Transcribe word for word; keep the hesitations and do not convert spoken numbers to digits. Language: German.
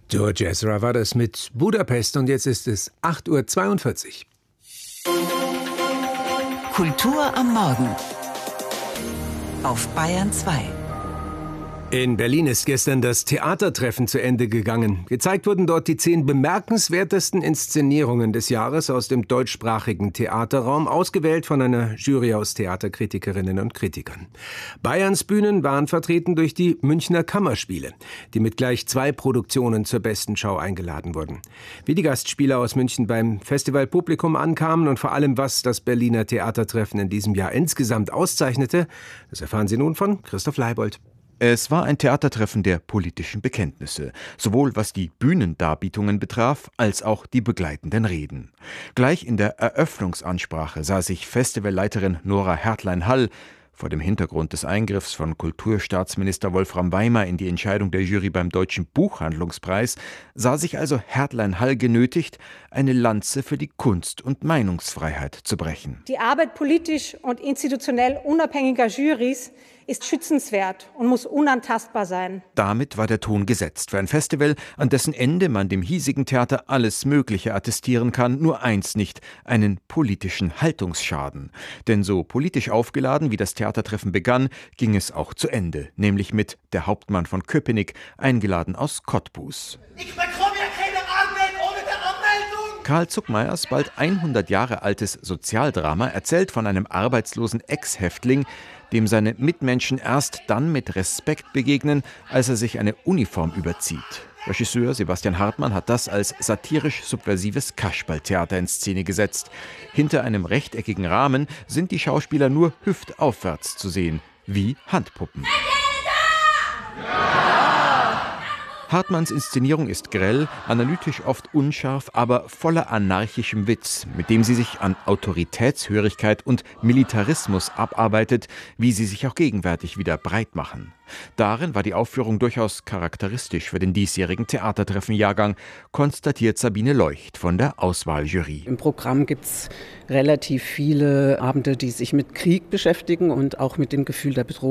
George Ezra war das mit Budapest und jetzt ist es acht Uhr zweiundvierzig. Kultur am Morgen auf Bayern zwei. In Berlin ist gestern das Theatertreffen zu Ende gegangen. Gezeigt wurden dort die zehn bemerkenswertesten Inszenierungen des Jahres aus dem deutschsprachigen Theaterraum, ausgewählt von einer Jury aus Theaterkritikerinnen und Kritikern. Bayerns Bühnen waren vertreten durch die Münchner Kammerspiele, die mit gleich zwei Produktionen zur besten Schau eingeladen wurden. Wie die Gastspieler aus München beim Festivalpublikum ankamen und vor allem, was das Berliner Theatertreffen in diesem Jahr insgesamt auszeichnete, das erfahren Sie nun von Christoph Leibold. Es war ein Theatertreffen der politischen Bekenntnisse, sowohl was die Bühnendarbietungen betraf, als auch die begleitenden Reden. Gleich in der Eröffnungsansprache sah sich Festivalleiterin Nora Hertlein-Hall vor dem Hintergrund des Eingriffs von Kulturstaatsminister Wolfram Weimer in die Entscheidung der Jury beim Deutschen Buchhandlungspreis, sah sich also Hertlein-Hall genötigt, eine Lanze für die Kunst- und Meinungsfreiheit zu brechen. Die Arbeit politisch und institutionell unabhängiger Jurys ist schützenswert und muss unantastbar sein. Damit war der Ton gesetzt für ein Festival, an dessen Ende man dem hiesigen Theater alles Mögliche attestieren kann, nur eins nicht, einen politischen Haltungsschaden. Denn so politisch aufgeladen, wie das Theatertreffen begann, ging es auch zu Ende, nämlich mit Der Hauptmann von Köpenick, eingeladen aus Cottbus. Ich bekomme ja keine Arbeit ohne die Anmeldung! Karl Zuckmayers bald hundert Jahre altes Sozialdrama erzählt von einem arbeitslosen Ex-Häftling, dem seine Mitmenschen erst dann mit Respekt begegnen, als er sich eine Uniform überzieht. Regisseur Sebastian Hartmann hat das als satirisch-subversives Kasperltheater in Szene gesetzt. Hinter einem rechteckigen Rahmen sind die Schauspieler nur hüftaufwärts zu sehen, wie Handpuppen. Hartmanns Inszenierung ist grell, analytisch oft unscharf, aber voller anarchischem Witz, mit dem sie sich an Autoritätshörigkeit und Militarismus abarbeitet, wie sie sich auch gegenwärtig wieder breit machen. Darin war die Aufführung durchaus charakteristisch für den diesjährigen Theatertreffen-Jahrgang, konstatiert Sabine Leucht von der Auswahljury. Im Programm gibt es relativ viele Abende, die sich mit Krieg beschäftigen und auch mit dem Gefühl der Bedrohung.